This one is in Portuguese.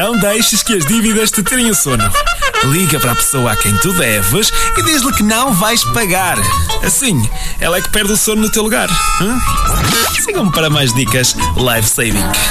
Não deixes que as dívidas te tirem o sono. Liga para a pessoa a quem tu deves e diz-lhe que não vais pagar. Assim, ela é que perde o sono no teu lugar. Sigam-me para mais dicas life saving.